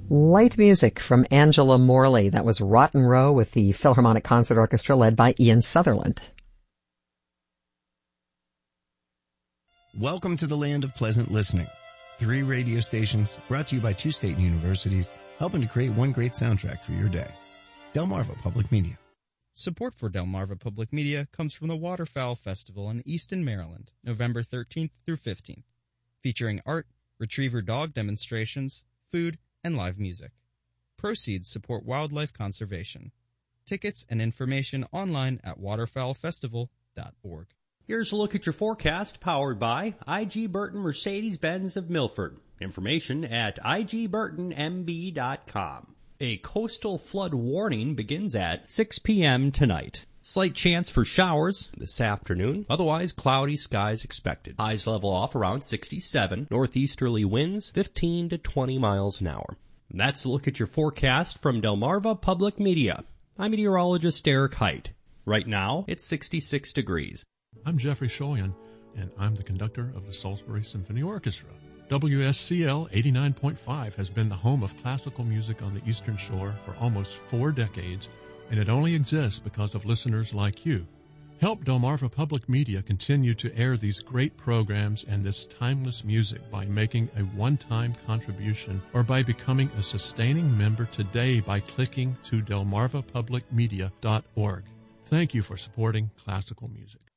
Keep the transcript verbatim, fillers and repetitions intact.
Light music from Angela Morley. That was Rotten Row with the Philharmonic Concert Orchestra led by Ian Sutherland. Welcome to the land of pleasant listening. Three radio stations brought to you by two state universities, helping to create one great soundtrack for your day. Delmarva Public Media. Support for Delmarva Public Media comes from the Waterfowl Festival in Easton, Maryland, November thirteenth through fifteenth, featuring art, retriever dog demonstrations, food, and live music. Proceeds support wildlife conservation. Tickets and information online at waterfowl festival dot org. Here's a look at your forecast, powered by I G. Burton Mercedes-Benz of Milford. Information at I G burton M B dot com. A coastal flood warning begins at six p.m. tonight. Slight chance for showers this afternoon. Otherwise, cloudy skies expected. Highs level off around sixty-seven. Northeasterly winds fifteen to twenty miles an hour. And that's a look at your forecast from Delmarva Public Media. I'm meteorologist Eric Height. Right now, it's sixty-six degrees. I'm Jeffrey Shoyan, and I'm the conductor of the Salisbury Symphony Orchestra. W S C L eighty-nine point five has been the home of classical music on the Eastern Shore for almost four decades, and it only exists because of listeners like you. Help Delmarva Public Media continue to air these great programs and this timeless music by making a one-time contribution or by becoming a sustaining member today by clicking to delmarva public media dot org. Thank you for supporting classical music.